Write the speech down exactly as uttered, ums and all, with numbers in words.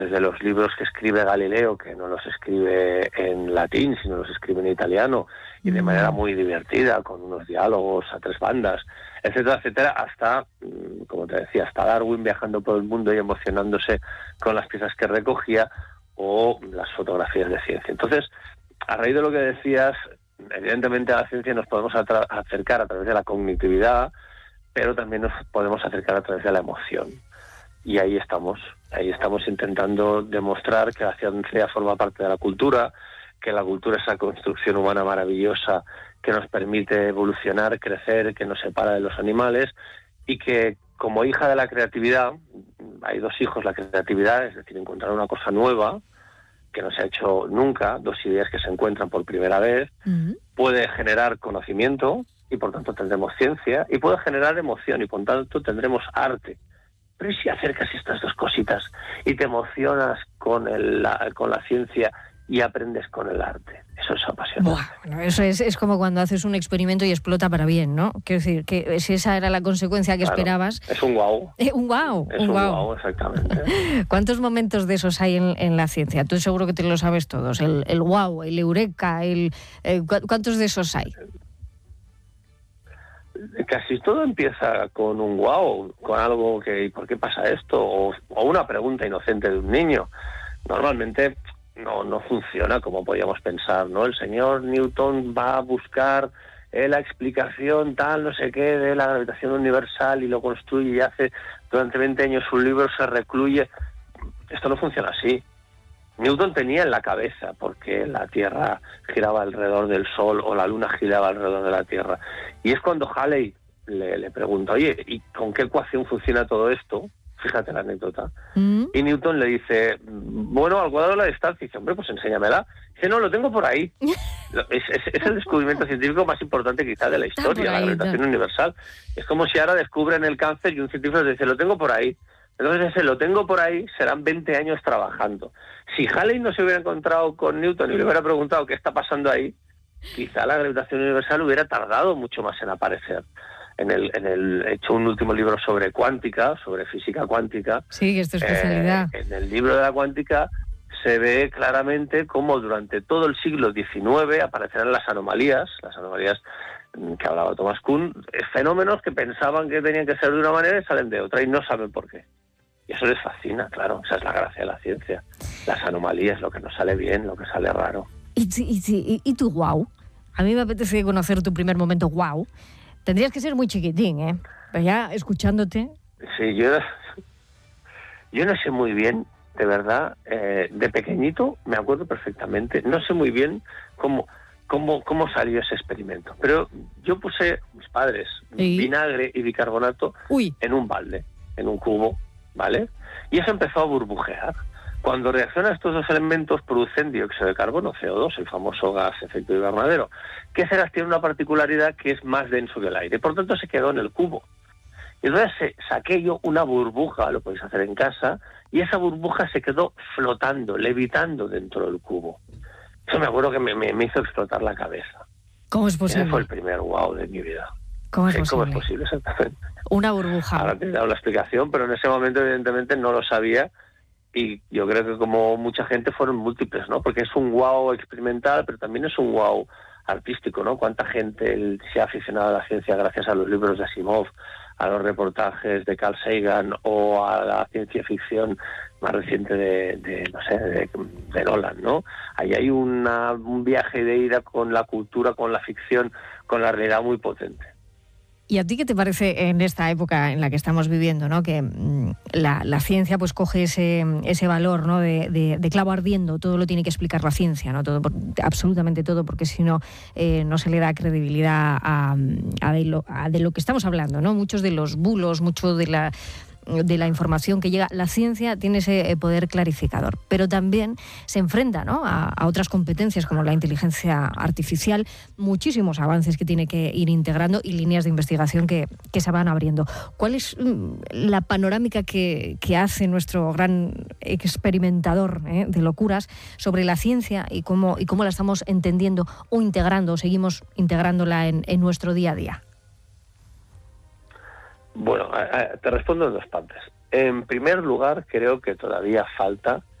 desde los libros que escribe Galileo, que no los escribe en latín, sino los escribe en italiano, y de manera muy divertida, con unos diálogos a tres bandas, etcétera, etcétera, hasta, como te decía, hasta Darwin viajando por el mundo y emocionándose con las piezas que recogía, o las fotografías de ciencia. Entonces, a raíz de lo que decías, evidentemente a la ciencia nos podemos atra- acercar a través de la cognitividad, pero también nos podemos acercar a través de la emoción. Y ahí estamos, ahí estamos intentando demostrar que la ciencia forma parte de la cultura, que la cultura es esa construcción humana maravillosa que nos permite evolucionar, crecer, que nos separa de los animales, y que como hija de la creatividad, hay dos hijos, la creatividad, es decir, encontrar una cosa nueva, que no se ha hecho nunca, dos ideas que se encuentran por primera vez, uh-huh. puede generar conocimiento, y por tanto tendremos ciencia, y puede generar emoción, y por tanto tendremos arte. Pero ¿y si acercas estas dos cositas y te emocionas con, el, la, con la ciencia y aprendes con el arte? Eso es apasionante. Buah, bueno, eso es, es como cuando haces un experimento y explota para bien, ¿no? Quiero decir, que si esa era la consecuencia que claro, esperabas... Es un guau. Eh, un guau. Es un un guau, guau, exactamente. ¿Cuántos momentos de esos hay en, en la ciencia? Tú seguro que te lo sabes todos. El, el guau, el eureka, el, el, ¿cuántos de esos hay? Casi todo empieza con un guau, con algo que ¿por qué pasa esto? O, o una pregunta inocente de un niño. Normalmente no, no funciona como podíamos pensar, ¿no? El señor Newton va a buscar eh, la explicación tal, no sé qué, de la gravitación universal y lo construye y hace durante veinte años un libro, se recluye. Esto no funciona así. Newton tenía en la cabeza porque la Tierra giraba alrededor del Sol o la Luna giraba alrededor de la Tierra. Y es cuando Halley le, le pregunta, oye, ¿y con qué ecuación funciona todo esto? Fíjate la anécdota. Mm. Y Newton le dice, bueno, al cuadrado de la distancia. Y dice, hombre, pues enséñamela. Dice, no, lo tengo por ahí. es, es, es el descubrimiento científico más importante quizá de la historia, la gravitación universal. Es como si ahora descubren el cáncer y un científico le dice, lo tengo por ahí. Entonces ese lo tengo por ahí, serán veinte años trabajando. Si Halley no se hubiera encontrado con Newton y le hubiera preguntado qué está pasando ahí, quizá la gravitación universal hubiera tardado mucho más en aparecer. En el, en el he hecho un último libro sobre cuántica, sobre física cuántica. Sí, que es tu especialidad. Eh, en el libro de la cuántica se ve claramente cómo durante todo el siglo diecinueve aparecerán las anomalías, las anomalías que hablaba Thomas Kuhn, fenómenos que pensaban que tenían que ser de una manera y salen de otra y no saben por qué. Y eso les fascina, claro, esa es la gracia de la ciencia. Las anomalías, lo que nos sale bien, lo que sale raro. ¿Y, y, y, y tu guau? A mí me apetece conocer tu primer momento guau. Tendrías que ser muy chiquitín, ¿eh? Pero ya escuchándote... Sí, yo, yo no sé muy bien, de verdad, eh, de pequeñito me acuerdo perfectamente, no sé muy bien cómo... Cómo, cómo salió ese experimento. Pero yo puse, mis padres, ¿sí? vinagre y bicarbonato Uy. en un balde, en un cubo, ¿vale? Y eso empezó a burbujear. Cuando reaccionan estos dos elementos producen dióxido de carbono, C O dos, el famoso gas efecto invernadero, que ese gas tiene una particularidad que es más denso que el aire, por tanto se quedó en el cubo. Y entonces saqué yo una burbuja, lo podéis hacer en casa, y esa burbuja se quedó flotando, levitando dentro del cubo. Eso me acuerdo que me, me, me hizo explotar la cabeza. ¿Cómo es posible? Ese fue el primer wow de mi vida. ¿Cómo es sí, posible? ¿Cómo es posible? Exactamente. Una burbuja. Ahora te he dado la explicación, pero en ese momento evidentemente no lo sabía y yo creo que como mucha gente fueron múltiples, ¿no? Porque es un wow experimental, pero también es un wow artístico, ¿no? Cuánta gente se ha aficionado a la ciencia gracias a los libros de Asimov, a los reportajes de Carl Sagan o a la ciencia ficción más reciente de, de no sé, de, de Nolan, ¿no? Ahí hay una, un viaje de ida con la cultura, con la ficción, con la realidad muy potente. ¿Y a ti qué te parece en esta época en la que estamos viviendo, ¿no? Que mmm, la, la ciencia pues coge ese, ese valor, ¿no? de, de, de clavo ardiendo, todo lo tiene que explicar la ciencia, ¿no? Todo, absolutamente todo, porque si no, eh, no se le da credibilidad a, a, de lo, a de lo que estamos hablando, ¿no? Muchos de los bulos, mucho de la... de la información que llega, la ciencia tiene ese poder clarificador, pero también se enfrenta, ¿no? a, a otras competencias como la inteligencia artificial, muchísimos avances que tiene que ir integrando y líneas de investigación que, que se van abriendo. ¿Cuál es la panorámica que, que hace nuestro gran experimentador ¿eh? de locuras sobre la ciencia y cómo, y cómo la estamos entendiendo o integrando, o seguimos integrándola en, en nuestro día a día? Bueno, te respondo en dos partes. En primer lugar, creo que todavía falta